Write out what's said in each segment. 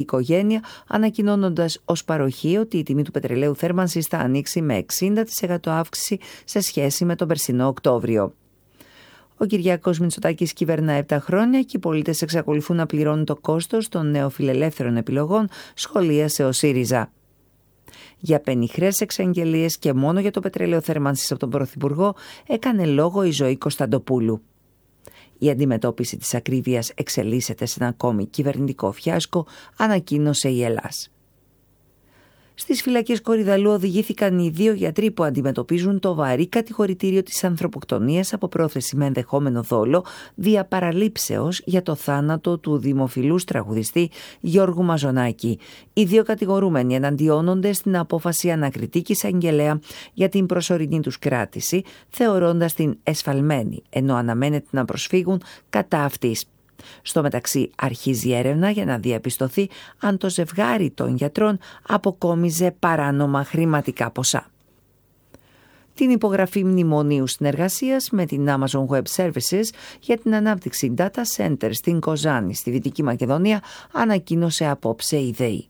οικογένεια, ανακοινώνοντας ως παροχή ότι η τιμή του πετρελαίου θέρμανσης θα ανοίξει με 60% αύξηση σε σχέση με τον περσινό Οκτώβριο. Ο Κυριάκος Μητσοτάκης κυβερνά 7 χρόνια και οι πολίτες εξακολουθούν να πληρώνουν το κόστος των νεοφιλελεύθερων επιλογών, σχολίασε ο ΣΥΡΙΖΑ. Για πενιχρές εξαγγελίες και μόνο για το πετρέλαιο θέρμανσης από τον Πρωθυπουργό έκανε λόγο η Ζωή Κωνσταντοπούλου. Η αντιμετώπιση της ακρίβειας εξελίσσεται σε ένα ακόμη κυβερνητικό φιάσκο, ανακοίνωσε η Ελλάς. Στις φυλακές Κορυδαλλού οδηγήθηκαν οι 2 γιατροί που αντιμετωπίζουν το βαρύ κατηγορητήριο της ανθρωποκτονίας από πρόθεση με ενδεχόμενο δόλο δια παραλήψεως για το θάνατο του δημοφιλούς τραγουδιστή Γιώργου Μαζονάκη. Οι 2 κατηγορούμενοι εναντιώνονται στην απόφαση ανακριτική εισαγγελέα για την προσωρινή τους κράτηση, θεωρώντας την εσφαλμένη, ενώ αναμένεται να προσφύγουν κατά αυτής. Στο μεταξύ αρχίζει έρευνα για να διαπιστωθεί αν το ζευγάρι των γιατρών αποκόμιζε παράνομα χρηματικά ποσά. Την υπογραφή μνημονίου συνεργασίας με την Amazon Web Services για την ανάπτυξη data center στην Κοζάνη στη Δυτική Μακεδονία ανακοίνωσε απόψε η ΔΕΗ.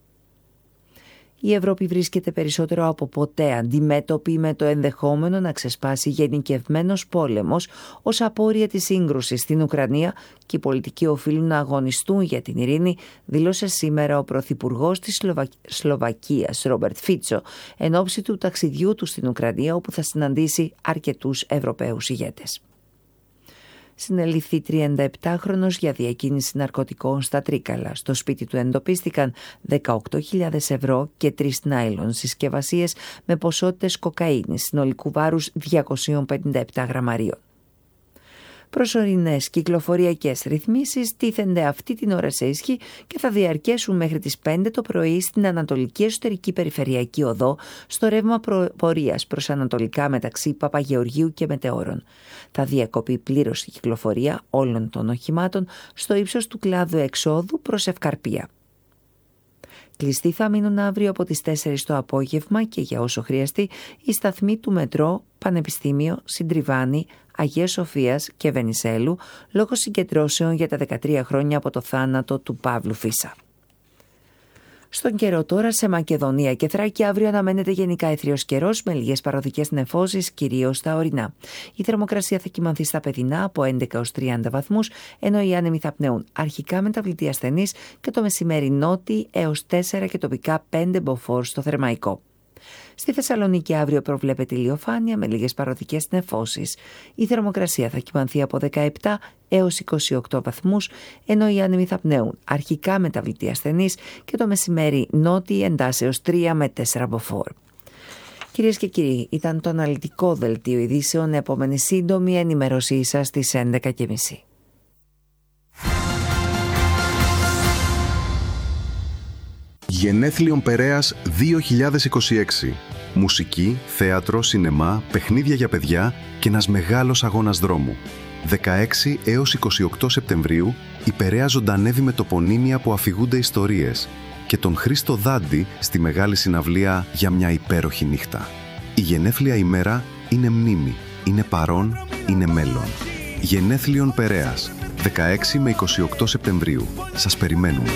Η Ευρώπη βρίσκεται περισσότερο από ποτέ αντιμέτωπη με το ενδεχόμενο να ξεσπάσει γενικευμένος πόλεμος ως απόρρια της σύγκρουσης στην Ουκρανία και οι πολιτικοί οφείλουν να αγωνιστούν για την ειρήνη, δήλωσε σήμερα ο Πρωθυπουργός της Σλοβακίας, Ρόμπερτ Φίτσο, εν ώψη του ταξιδιού του στην Ουκρανία, όπου θα συναντήσει αρκετούς Ευρωπαίους ηγέτες. Συνελήφθη 37χρονος για διακίνηση ναρκωτικών στα Τρίκαλα. Στο σπίτι του εντοπίστηκαν 18.000 ευρώ και 3 νάιλον συσκευασίες με ποσότητες κοκαίνης συνολικού βάρους 257 γραμμαρίων. Προσωρινές κυκλοφοριακές ρυθμίσεις τίθενται αυτή την ώρα σε ισχύ και θα διαρκέσουν μέχρι τις 5 το πρωί στην Ανατολική Εσωτερική Περιφερειακή Οδό, στο ρεύμα πορείας προς ανατολικά μεταξύ Παπαγεωργίου και Μετεώρων. Θα διακοπεί πλήρως η κυκλοφορία όλων των οχημάτων στο ύψος του κλάδου εξόδου προς Ευκαρπία. Κλειστοί θα μείνουν αύριο από τις 4 το απόγευμα και για όσο χρειαστεί οι σταθμοί του μετρό Πανεπιστήμιο, Συντριβάνη, Αγίας Σοφίας και Βενισέλου λόγω συγκεντρώσεων για τα 13 χρόνια από το θάνατο του Παύλου Φίσα. Στον καιρό τώρα, σε Μακεδονία και Θράκη αύριο αναμένεται γενικά αιθριος καιρός με λίγες παροδικές νεφώσεις, κυρίως στα ορεινά. Η θερμοκρασία θα κυμανθεί στα παιδινά από 11 έως 30 βαθμούς, ενώ οι άνεμοι θα πνέουν αρχικά μεταβλητή ασθενής και το μεσημέρι νότιοι έως 4 και τοπικά 5 μποφόρ στο Θερμαϊκό. Στη Θεσσαλονίκη αύριο προβλέπεται ηλιοφάνεια με λίγες παροδικές νεφώσεις. Η θερμοκρασία θα κυμανθεί από 17 έως 28 βαθμούς, ενώ οι άνεμοι θα πνέουν αρχικά μεταβλητή ασθενής και το μεσημέρι νότιοι εντάσσεως 3 με 4 μποφόρ. Κυρίες και κύριοι, ήταν το αναλυτικό δελτίο ειδήσεων. Επόμενη σύντομη ενημέρωσή σας στις 11:30. Γενέθλιον Περέας 2026. Μουσική, θέατρο, σινεμά, παιχνίδια για παιδιά και ένας μεγάλος αγώνας δρόμου. 16 έως 28 Σεπτεμβρίου η Περαία ζωντανεύει με τοπονύμια που αφηγούνται ιστορίες και τον Χρήστο Δάντη στη μεγάλη συναυλία για μια υπέροχη νύχτα. Η γενέθλια ημέρα είναι μνήμη, είναι παρόν, είναι μέλλον. Γενέθλιον Περέας 16 με 28 Σεπτεμβρίου. Σας περιμένουμε.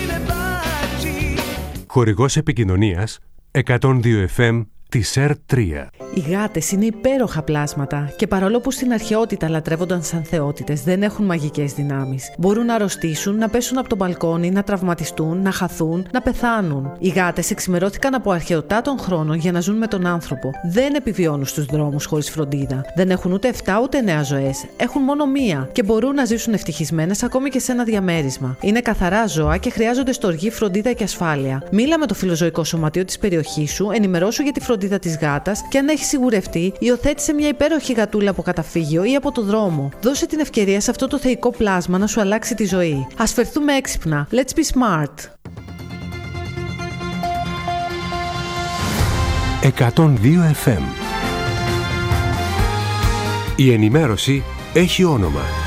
Χορηγός επικοινωνίας 102 FM της ΕΡΤ3. Οι γάτες είναι υπέροχα πλάσματα και παρόλο που στην αρχαιότητα λατρεύονταν σαν θεότητες, δεν έχουν μαγικές δυνάμεις. Μπορούν να αρρωστήσουν, να πέσουν από το μπαλκόνι, να τραυματιστούν, να χαθούν, να πεθάνουν. Οι γάτες εξημερώθηκαν από αρχαιοτά των χρόνων για να ζουν με τον άνθρωπο. Δεν επιβιώνουν στους δρόμους χωρίς φροντίδα. Δεν έχουν ούτε 7 ούτε 9 ζωές. Έχουν μόνο μία και μπορούν να ζήσουν ευτυχισμένες ακόμη και σε ένα διαμέρισμα. Είναι καθαρά ζώα και χρειάζονται στοργή, φροντίδα και ασφάλεια. Μίλα με το φιλοζωικό σωματείο της περιοχής σου, ενημερώσου για τη φροντίδα της γάτας και αν έχει σιγουρευτεί, υιοθέτησε μια υπέροχη γατούλα από καταφύγιο ή από το δρόμο. Δώσε την ευκαιρία σε αυτό το θεϊκό πλάσμα να σου αλλάξει τη ζωή. Ας φερθούμε έξυπνα. Let's be smart. 102 FM. Η ενημέρωση έχει όνομα.